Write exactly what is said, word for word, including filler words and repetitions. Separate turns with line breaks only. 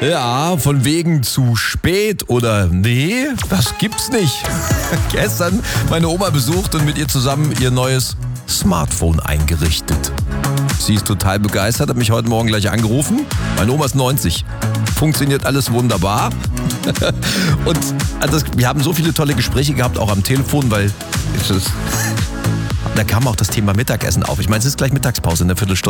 Ja, von wegen zu spät oder nee, das gibt's nicht. Gestern meine Oma besucht und mit ihr zusammen ihr neues Smartphone eingerichtet. Sie ist total begeistert, hat mich heute Morgen gleich angerufen. Meine Oma ist neunzig. Funktioniert alles wunderbar. Und das, wir haben so viele tolle Gespräche gehabt, auch am Telefon, weil da kam auch das Thema Mittagessen auf. Ich meine, es ist gleich Mittagspause in der Viertelstunde.